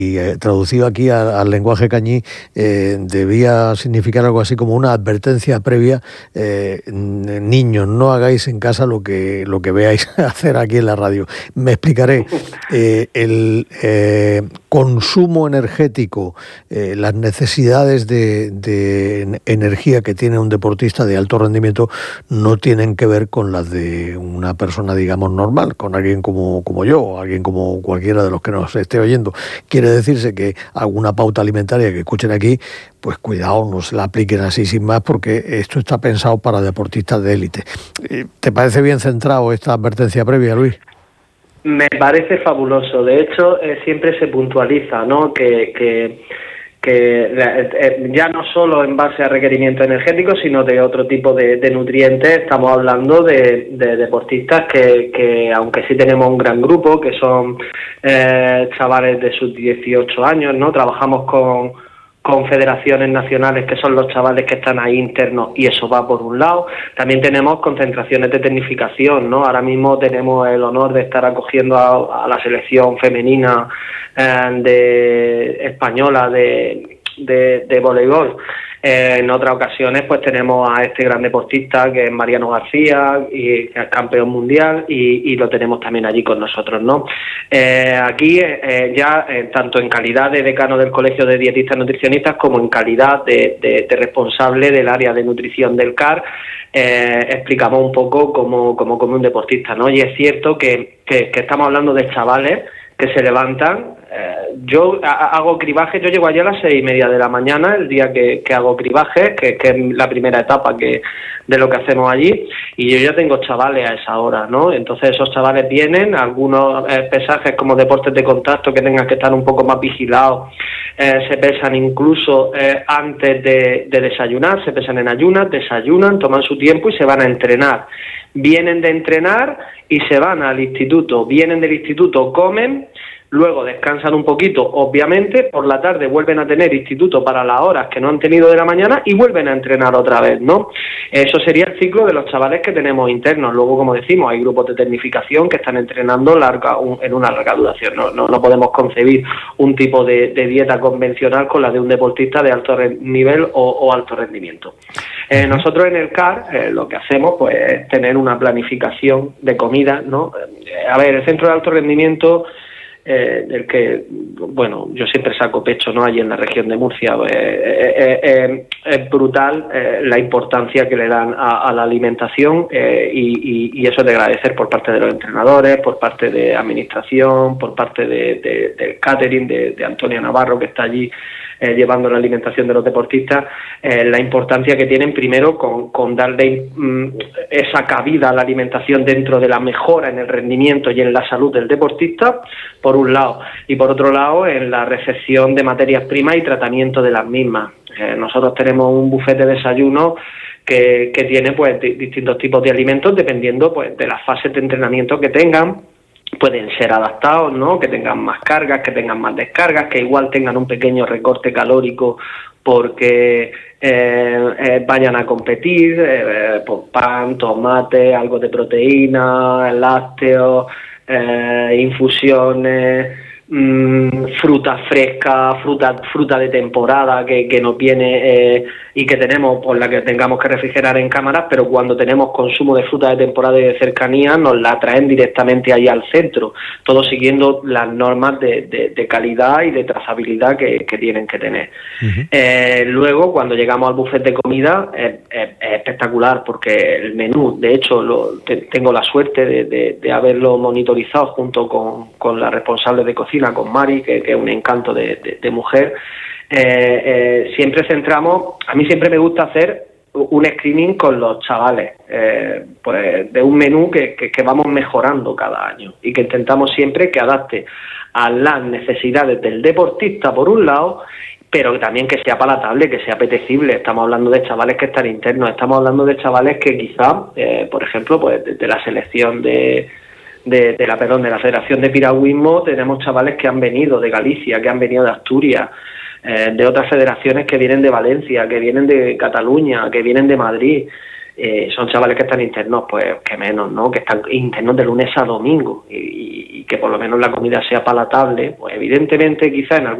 traducido aquí al lenguaje cañí, debía significar algo así como una advertencia previa. Niños, no hagáis en casa lo que veáis hacer aquí en la radio. Me explicaré. El consumo energético, las necesidades de energía que tiene un deportista de alto rendimiento no tienen que ver con las de una persona, digamos, normal, con alguien como yo, o alguien como cualquiera de los que nos esté oyendo. Quiere decirse que alguna pauta alimentaria que escuchen aquí, pues cuidado, no se la apliquen así sin más, porque esto está pensado para deportistas de élite. ¿Te parece bien centrado esta advertencia previa, Luis? Me parece fabuloso. De hecho, siempre se puntualiza, ¿no?, que ya no solo en base a requerimientos energéticos, sino de otro tipo de nutrientes. Estamos hablando de deportistas que aunque sí tenemos un gran grupo, que son chavales de sus 18 años, ¿no? Trabajamos con federaciones nacionales, que son los chavales que están ahí internos, y eso va por un lado. También tenemos concentraciones de tecnificación, ¿no? Ahora mismo tenemos el honor de estar acogiendo a la selección femenina española de voleibol. En otras ocasiones pues tenemos a este gran deportista que es Mariano García, y que es campeón mundial, y lo tenemos también allí con nosotros, ¿no? Aquí tanto en calidad de decano del Colegio de Dietistas Nutricionistas como en calidad de responsable del área de nutrición del CAR, explicamos un poco como un deportista, ¿no? Y es cierto que estamos hablando de chavales que se levantan. Yo hago cribaje, yo llego allí a las 6:30 de la mañana, el día que hago cribaje, que es la primera etapa de lo que hacemos allí, y yo ya tengo chavales a esa hora, ¿no? Entonces esos chavales vienen, algunos pesajes como deportes de contacto que tengan que estar un poco más vigilados, se pesan incluso antes de desayunar, se pesan en ayunas, desayunan, toman su tiempo y se van a entrenar. Vienen de entrenar y se van al instituto, vienen del instituto, comen, luego descansan un poquito, obviamente, por la tarde vuelven a tener instituto para las horas que no han tenido de la mañana y vuelven a entrenar otra vez, ¿no? Eso sería el ciclo de los chavales que tenemos internos. Luego, como decimos, hay grupos de tecnificación que están entrenando en una larga duración. No podemos concebir un tipo de dieta convencional con la de un deportista de alto nivel o alto rendimiento. Nosotros en el CAR lo que hacemos pues es tener una planificación de comida, ¿no? El centro de alto rendimiento, del que, bueno, yo siempre saco pecho, ¿no? Allí en la región de Murcia, es brutal la importancia que le dan a la alimentación, y eso es de agradecer por parte de los entrenadores, por parte de administración, por parte del catering de Antonia Navarro, que está allí llevando la alimentación de los deportistas, la importancia que tienen primero con darle esa cabida a la alimentación dentro de la mejora en el rendimiento y en la salud del deportista, por un lado, y por otro lado en la recepción de materias primas y tratamiento de las mismas. Nosotros tenemos un buffet de desayuno que tiene pues distintos tipos de alimentos dependiendo pues de las fases de entrenamiento que tengan. Pueden ser adaptados, ¿no? Que tengan más cargas, que tengan más descargas, que igual tengan un pequeño recorte calórico porque vayan a competir, por pan, tomate, algo de proteína, lácteos, infusiones, fruta fresca, fruta de temporada que nos viene y que tenemos, por la que tengamos que refrigerar en cámaras, pero cuando tenemos consumo de fruta de temporada y de cercanía nos la traen directamente ahí al centro, todo siguiendo las normas de calidad y de trazabilidad que tienen que tener. Uh-huh. Luego, cuando llegamos al buffet de comida, es espectacular, porque el menú, de hecho, tengo la suerte de haberlo monitorizado junto con la responsable de cocina, con Mari, que es un encanto de mujer. Siempre centramos, a mí siempre me gusta hacer un screening con los chavales, pues de un menú que vamos mejorando cada año y que intentamos siempre que adapte a las necesidades del deportista por un lado, pero también que sea palatable, que sea apetecible. Estamos hablando de chavales que están internos, estamos hablando de chavales que quizá, por ejemplo, pues de la selección de la Federación de Piragüismo, tenemos chavales que han venido de Galicia, que han venido de Asturias, de otras federaciones que vienen de Valencia, que vienen de Cataluña, que vienen de Madrid, son chavales que están internos, pues que menos, ¿no? Que están internos de lunes a domingo y que por lo menos la comida sea palatable, pues evidentemente quizás en algún